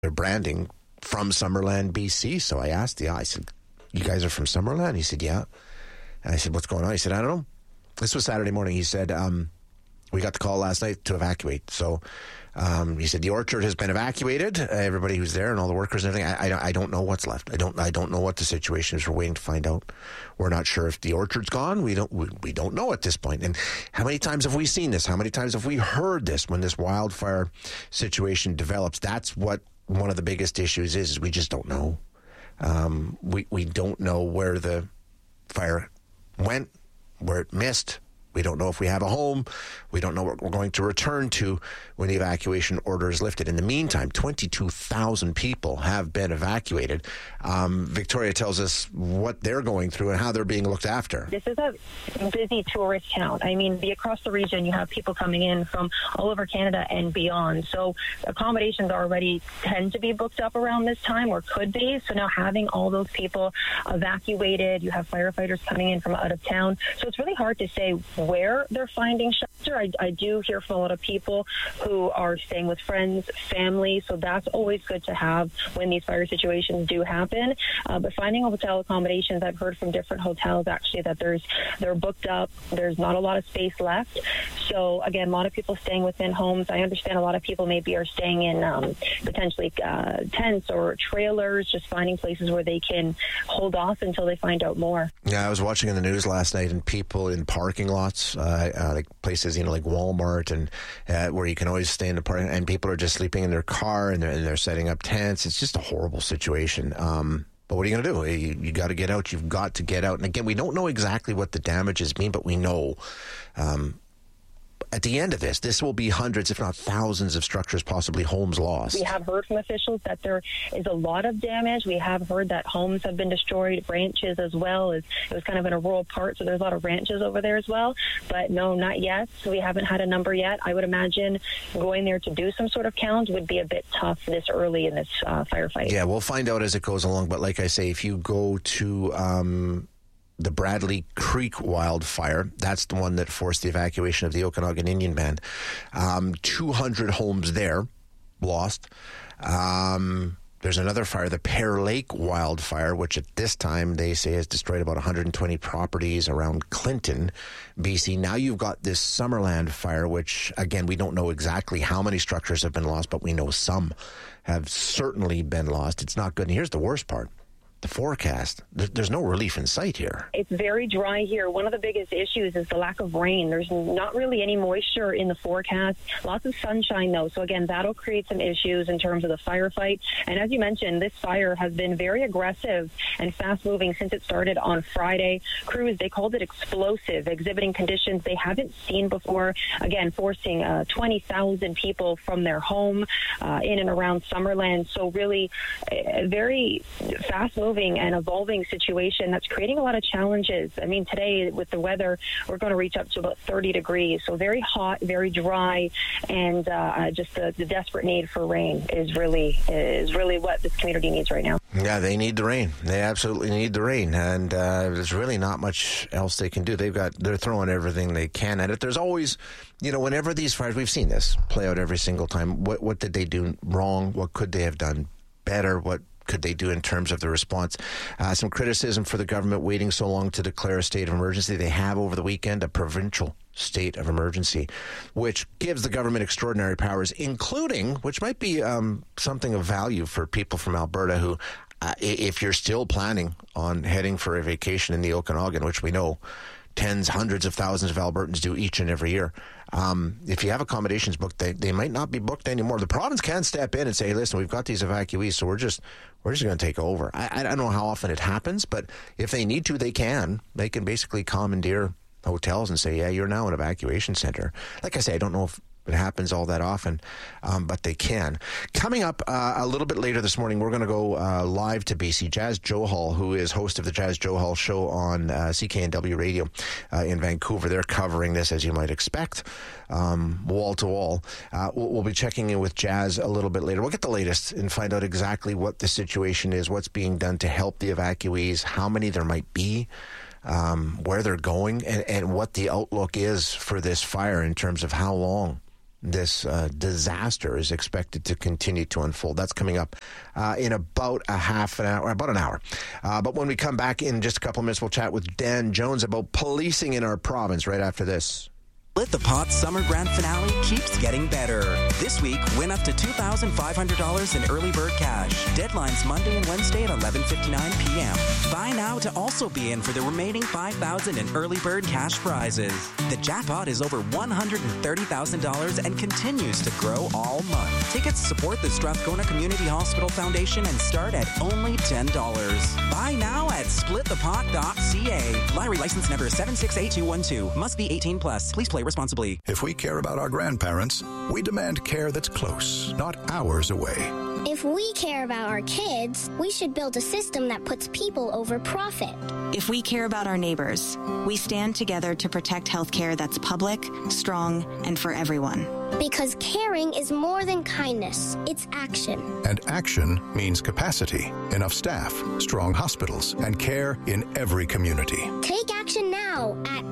their branding from Summerland, BC. So I asked the guy, I said, you guys are from Summerland? He said, yeah. And I said, what's going on? He said, I don't know. This was Saturday morning. He said, we got the call last night to evacuate. So he said the orchard has been evacuated. Everybody who's there and all the workers and everything. I don't know what's left. I don't know what the situation is. We're waiting to find out. We're not sure if the orchard's gone. We don't know at this point. And how many times have we seen this? How many times have we heard this when this wildfire situation develops? That's what one of the biggest issues is we just don't know. We don't know where the fire went, where it missed. We don't know if we have a home. We don't know what we're going to return to when the evacuation order is lifted. In the meantime, 22,000 people have been evacuated. Victoria tells us what they're going through and how they're being looked after. This is a busy tourist town. I mean, across the region, you have people coming in from all over Canada and beyond. So accommodations already tend to be booked up around this time, or could be. So now having all those people evacuated, you have firefighters coming in from out of town. So it's really hard to say where they're finding shelter. I do hear from a lot of people who are staying with friends, family, so that's always good to have when these fire situations do happen. But finding hotel accommodations, I've heard from different hotels actually that they're booked up. There's not a lot of space left. So again, a lot of people staying within homes. I understand a lot of people maybe are staying in potentially tents or trailers, just finding places where they can hold off until they find out more. Yeah, I was watching in the news last night, and people in parking lots, like places, like Walmart, and where you can always stay in the parking, and people are just sleeping in their car, and they're setting up tents. It's just a horrible situation. But what are you going to do? You got to get out. You've got to get out. And again, we don't know exactly what the damages mean, but we know at the end of this will be hundreds, if not thousands, of structures, possibly homes lost. We have heard from officials that there is a lot of damage. We have heard that homes have been destroyed, ranches as well. It was kind of in a rural part, so there's a lot of ranches over there as well. But no, not yet. So we haven't had a number yet. I would imagine going there to do some sort of count would be a bit tough this early in this firefight. Yeah, we'll find out as it goes along. But like I say, if you go to the Bradley Creek wildfire, that's the one that forced the evacuation of the Okanagan Indian Band. 200 homes there lost. There's another fire, the Pear Lake wildfire, which at this time they say has destroyed about 120 properties around Clinton, BC. Now you've got this Summerland fire, which, again, we don't know exactly how many structures have been lost, but we know some have certainly been lost. It's not good. And here's the worst part. The forecast, there's no relief in sight here. It's very dry here. One of the biggest issues is the lack of rain. There's not really any moisture in the forecast. Lots of sunshine, though. So, again, that'll create some issues in terms of the firefight. And as you mentioned, this fire has been very aggressive and fast-moving since it started on Friday. Crews, they called it explosive, exhibiting conditions they haven't seen before. Again, forcing 20,000 people from their home in and around Summerland. So, really, very fast-moving and evolving situation that's creating a lot of challenges. I mean, today with the weather, we're going to reach up to about 30 degrees. So very hot, very dry, and just the desperate need for rain is really what this community needs right now. Yeah, they need the rain. They absolutely need the rain, and there's really not much else they can do. They're throwing everything they can at it. There's always, whenever these fires, we've seen this play out every single time. What did they do wrong? What could they have done better? What could they do in terms of the response? Some criticism for the government waiting so long to declare a state of emergency. They have over the weekend a provincial state of emergency, which gives the government extraordinary powers, including, which might be something of value for people from Alberta who, if you're still planning on heading for a vacation in the Okanagan, which we know tens, hundreds of thousands of Albertans do each and every year. If you have accommodations booked, they might not be booked anymore. The province can step in and say, hey, listen, we've got these evacuees, so we're just going to take over. I don't know how often it happens, but if they need to, they can. They can basically commandeer hotels and say, yeah, you're now an evacuation center. Like I say, I don't know if it happens all that often, but they can. Coming up a little bit later this morning, we're going to go live to BC. Jas Johal, who is host of the Jas Johal Show on CKNW Radio in Vancouver. They're covering this, as you might expect, wall to wall. We'll be checking in with Jas a little bit later. We'll get the latest and find out exactly what the situation is, what's being done to help the evacuees, how many there might be, where they're going, and what the outlook is for this fire in terms of how long this disaster is expected to continue to unfold. That's coming up in about about an hour. But when we come back in just a couple of minutes, we'll chat with Dan Jones about policing in our province right after this. Split the Pot Summer Grand Finale keeps getting better. This week, win up to $2,500 in early bird cash. Deadlines Monday and Wednesday at 11:59 p.m. Buy now to also be in for the remaining $5,000 in early bird cash prizes. The jackpot is over $130,000 and continues to grow all month. Tickets support the Strathcona Community Hospital Foundation and start at only $10. Buy now at splitthepot.ca. Lottery license number 768212. Must be 18 plus. Please play responsibly. If we care about our grandparents, we demand care that's close, not hours away. If we care about our kids, we should build a system that puts people over profit. If we care about our neighbors, we stand together to protect healthcare that's public, strong, and for everyone. Because caring is more than kindness, it's action. And action means capacity, enough staff, strong hospitals, and care in every community. Take action now at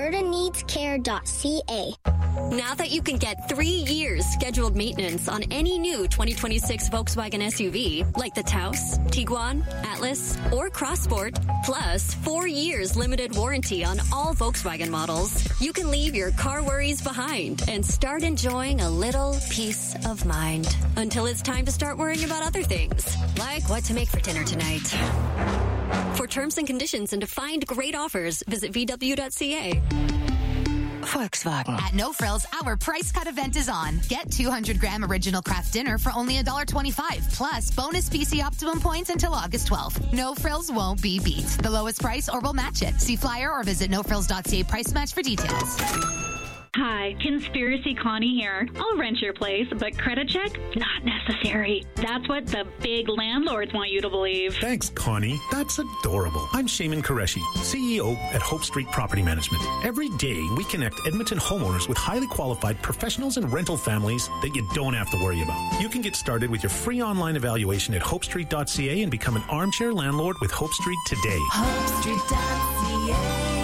albertaneedscare.ca. Now that you can get 3 years scheduled maintenance on any new 2026 Volkswagen SUV, like the Taos, Tiguan, Atlas, or Crossport, plus 4 years limited warranty on all Volkswagen models, you can leave your car worries behind and start enjoying a little peace of mind. Until it's time to start worrying about other things, like what to make for dinner tonight. For terms and conditions and to find great offers, visit VW.ca. Volkswagen. At No Frills, our price cut event is on. Get 200-gram original craft dinner for only $1.25, plus bonus BC Optimum points until August 12th. No Frills won't be beat. The lowest price or we'll match it. See flyer or visit nofrills.ca price match for details. Hi, Conspiracy Connie here. I'll rent your place, but credit check? Not necessary. That's what the big landlords want you to believe. Thanks, Connie. That's adorable. I'm Shaman Qureshi, CEO at Hope Street Property Management. Every day, we connect Edmonton homeowners with highly qualified professionals and rental families that you don't have to worry about. You can get started with your free online evaluation at hopestreet.ca and become an armchair landlord with Hope Street today. HopeStreet.ca.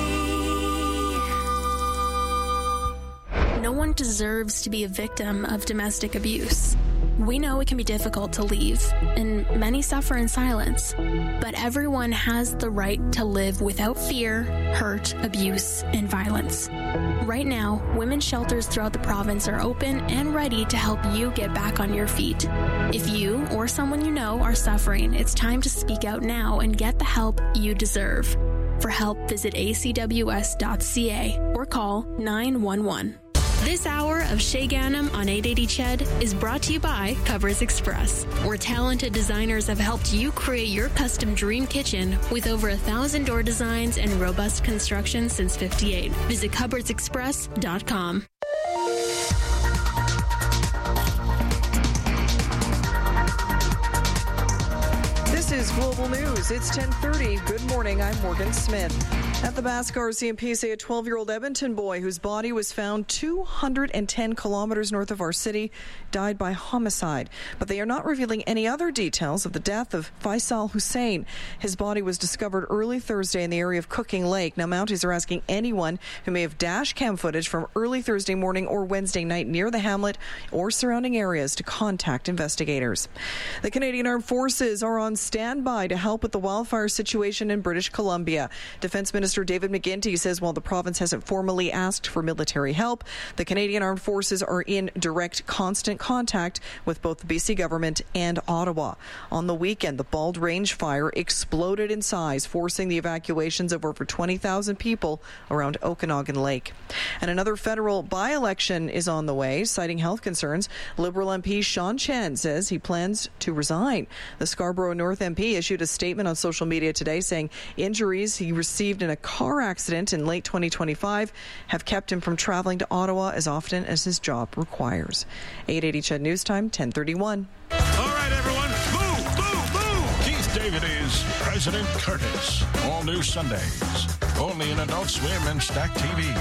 No one deserves to be a victim of domestic abuse. We know it can be difficult to leave, and many suffer in silence. But everyone has the right to live without fear, hurt, abuse, and violence. Right now, women's shelters throughout the province are open and ready to help you get back on your feet. If you or someone you know are suffering, it's time to speak out now and get the help you deserve. For help, visit acws.ca or call 911. This hour of Shay Ganem on 880 CHED is brought to you by Cupboards Express, where talented designers have helped you create your custom dream kitchen with over 1,000 door designs and robust construction since '58. Visit cupboardsexpress.com. This is Global News. It's 10:30. Good morning. I'm Morgan Smith. At the Basque RCMP say a 12-year-old Edmonton boy whose body was found 210 kilometers north of our city died by homicide. But they are not revealing any other details of the death of Faisal Hussein. His body was discovered early Thursday in the area of Cooking Lake. Now, Mounties are asking anyone who may have dash cam footage from early Thursday morning or Wednesday night near the hamlet or surrounding areas to contact investigators. The Canadian Armed Forces are on standby to help with the wildfire situation in British Columbia. Defense Minister David McGuinty says while the province hasn't formally asked for military help, the Canadian Armed Forces are in direct, constant contact with both the BC government and Ottawa. On the weekend, the Bald Range fire exploded in size, forcing the evacuations of over 20,000 people around Okanagan Lake. And another federal by-election is on the way. Citing health concerns, Liberal MP Sean Chen says he plans to resign. The Scarborough North MP issued a statement on social media today saying injuries he received in a car accident in late 2025 have kept him from traveling to Ottawa as often as his job requires. 880 CHED News Time, 10:31. All right, everyone, move, move, move! Keith David is President Curtis. All new Sundays, only in Adult Swim and Stack TV.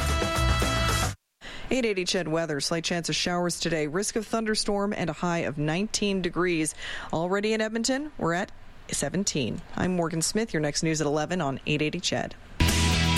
880 CHED weather. Slight chance of showers today. Risk of thunderstorm and a high of 19 degrees. Already in Edmonton, we're at 17. I'm Morgan Smith. Your next news at 11 on 880 CHED.